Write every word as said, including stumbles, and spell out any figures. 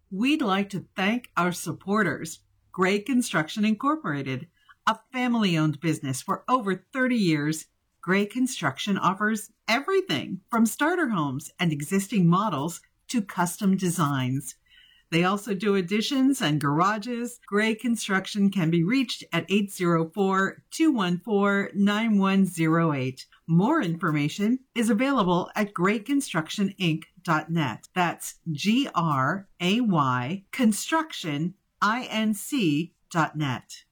We'd like to thank our supporters, Gray Construction Incorporated, a family-owned business for over thirty years. Gray Construction offers everything from starter homes and existing models to custom designs. They also do additions and garages. Gray Construction can be reached at eight zero four, two one four, nine one zero eight. More information is available at gray construction inc dot net. That's G R A Y construction inc dot net.